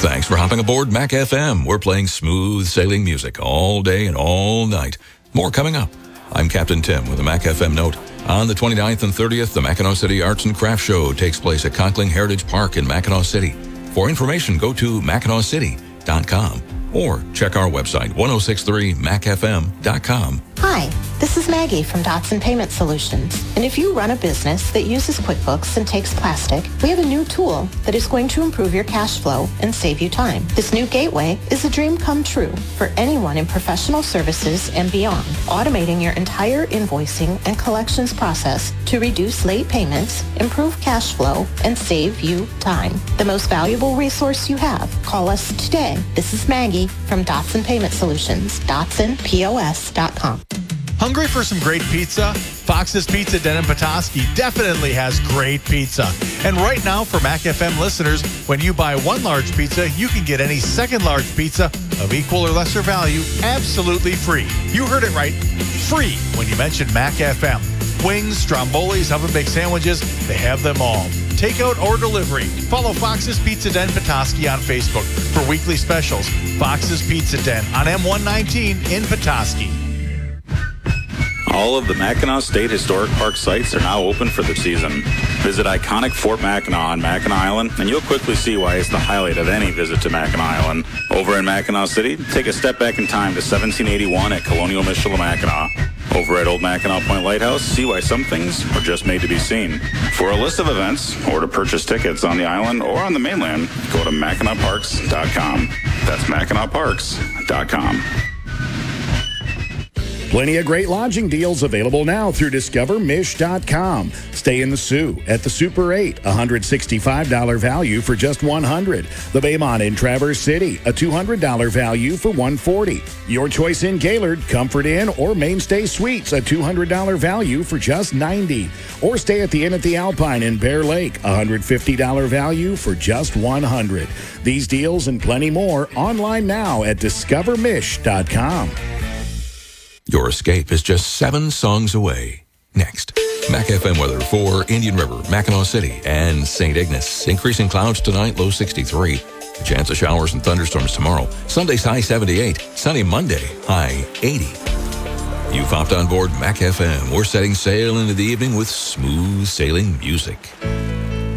Thanks for hopping aboard Mac FM. We're playing smooth sailing music all day and all night. More coming up. I'm Captain Tim with a Mac FM note. On the 29th and 30th, the Mackinac City Arts and Crafts Show takes place at Conkling Heritage Park in Mackinac City. For information, go to MackinacCity.com or check our website, 1063macfm.com. Hi, this is Maggie from Dotson Payment Solutions. And if you run a business that uses QuickBooks and takes plastic, we have a new tool that is going to improve your cash flow and save you time. This new gateway is a dream come true for anyone in professional services and beyond, automating your entire invoicing and collections process to reduce late payments, improve cash flow, and save you time. The most valuable resource you have. Call us today. This is Maggie from Dotson Payment Solutions, DotsonPOS.com. Hungry for some great pizza? Fox's Pizza Den in Petoskey definitely has great pizza. And right now, for Mac FM listeners, when you buy one large pizza, you can get any second large pizza of equal or lesser value absolutely free. You heard it right. Free when you mention Mac FM. Wings, strombolis, oven-baked sandwiches, they have them all. Takeout or delivery. Follow Fox's Pizza Den Petoskey on Facebook for weekly specials. Fox's Pizza Den on M119 in Petoskey. All of the Mackinac State Historic Park sites are now open for the season. Visit iconic Fort Mackinac on Mackinac Island, and you'll quickly see why it's the highlight of any visit to Mackinac Island. Over in Mackinac City, take a step back in time to 1781 at Colonial Michilimackinac. Over at Old Mackinac Point Lighthouse, see why some things are just made to be seen. For a list of events or to purchase tickets on the island or on the mainland, go to MackinacParks.com. That's MackinacParks.com. Plenty of great lodging deals available now through DiscoverMish.com. Stay in the Sioux at the Super 8, $165 value for just $100. The Baymont in Traverse City, a $200 value for $140. Your choice in Gaylord, Comfort Inn, or Mainstay Suites, a $200 value for just $90. Or stay at the Inn at the Alpine in Bear Lake, $150 value for just $100. These deals and plenty more online now at DiscoverMish.com. Your escape is just 7 songs away. Next, Mac FM weather for Indian River, Mackinac City, and St. Ignace. Increasing clouds tonight, low 63. A chance of showers and thunderstorms tomorrow. Sunday's high 78. Sunny Monday, high 80. You've hopped on board Mac FM. We're setting sail into the evening with smooth sailing music.